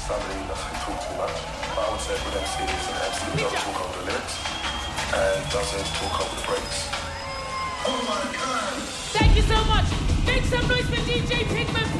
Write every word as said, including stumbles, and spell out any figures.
somebody who doesn't talk too much. But I would say with M C is an M C who doesn't talk over the lyrics and doesn't talk over the breaks. Oh my God! Thank you so much. Make some noise for D J Pigment.